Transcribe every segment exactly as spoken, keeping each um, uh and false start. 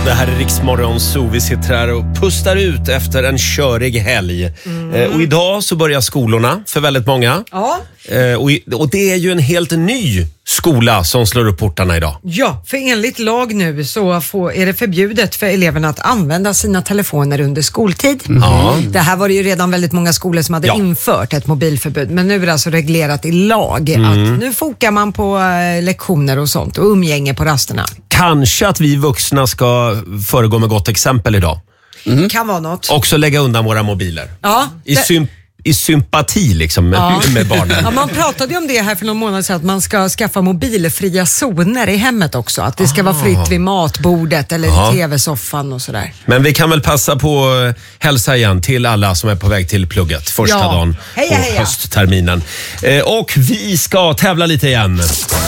Det här är Riksmorgon Zoo. Vi sitter här och pustar ut efter en körig helg. Mm. Eh, och idag så börjar skolorna för väldigt många. Ja. Eh, och, i, och det är ju en helt ny skola som slår upp portarna idag. Ja, för enligt lag nu så får, är det förbjudet för eleverna att använda sina telefoner under skoltid. Mm. Ja. Det här var det ju redan väldigt många skolor som hade ja. infört ett mobilförbud. Men nu är det alltså reglerat i lag mm. att nu fokar man på uh, lektioner och sånt och umgänge på rasterna. Kanske att vi vuxna ska föregå med gott exempel idag. Mm. Kan vara något. Också lägga undan våra mobiler. Ja. I det... symp- I sympati liksom med, ja. med barnen. Ja, man pratade ju om det här för någon månad sedan att man ska skaffa mobilfria zoner i hemmet också. Att det ska ah. vara fritt vid matbordet eller ja. i tv-soffan och sådär. Men vi kan väl passa på att hälsa igen till alla som är på väg till plugget första ja. dagen heja, på heja. höstterminen. Eh, och vi ska tävla lite igen.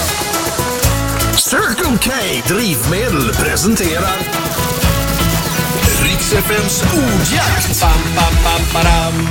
Circle K Drivmedel presenterar Rix F M:s ordjakt. Bam, bam, bam, badam.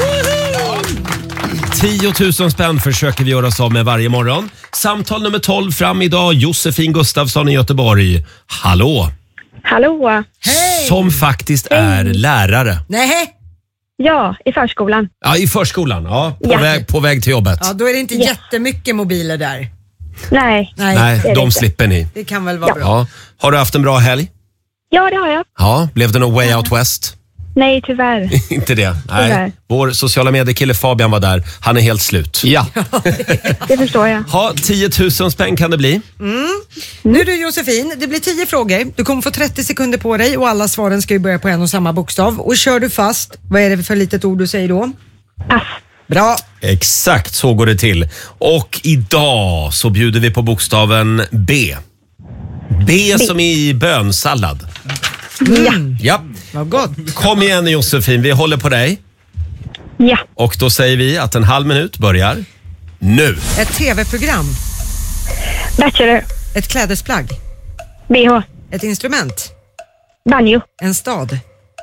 tio tusen spänn försöker vi göra oss av med varje morgon. Samtal nummer tolv fram idag. Josefin Gustafsson i Göteborg. Hallå! Hallå! Hej! Som faktiskt är Hej. lärare. Nej. Ja, i förskolan. Ja, i förskolan. Ja, på, ja. Väg, på väg till jobbet. Ja, då är det inte ja. jättemycket mobiler där. Nej. Nej, Nej det de inte. slipper ni. Det kan väl vara ja. bra. Ja. Har du haft en bra helg? Ja, det har jag. Ja, blev det någon way out west? Nej, tyvärr. Inte det. Nej. Tyvärr. Vår sociala mediekille Fabian var där. Han är helt slut. Ja. Det förstår jag. Ha, tio tusen spänn kan det bli. Mm. Nu du Josefin, det blir tio frågor. Du kommer få trettio sekunder på dig och alla svaren ska ju börja på en och samma bokstav. Och kör du fast, vad är det för litet ord du säger då? Pass. Bra. Exakt så går det till. Och idag så bjuder vi på bokstaven B. B, B. som i bönsallad. Mm. Ja. Vad gott. Kom igen Josefin, vi håller på dig. Ja. Och då säger vi att en halv minut börjar nu. Ett tv-program. Bachelor. Ett klädesplagg. B H. Ett instrument. Banjo. En stad.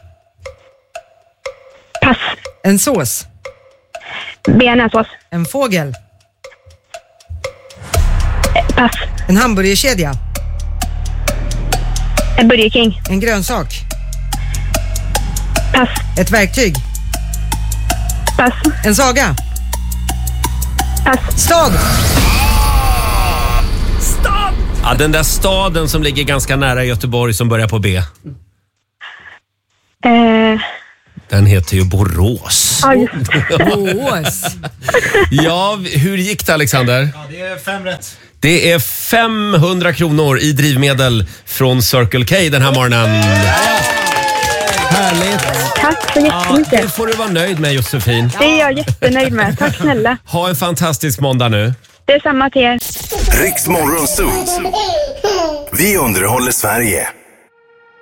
Pass. En sås. Bearnaisesås. En fågel. Pass. En hamburgerkedja. Burger King. En grönsak. Pass. Ett verktyg. Pass. En saga. Pass. Stad. Stad! Ja, den där staden som ligger ganska nära Göteborg som börjar på B. Eh. Den heter ju Borås. Ja, just. Borås. Ja, hur gick det Alexander? Ja, det är fem rätt. Det är femhundra kronor i drivmedel från Circle K den här morgonen. Härligt. Tack så Ja, jättemycket. det får du vara nöjd med Josefin. Det är jag jättenöjd med. Tack snälla. Ha en fantastisk måndag nu. Det är samma till er. Riksmorgon Zoo. Vi underhåller Sverige.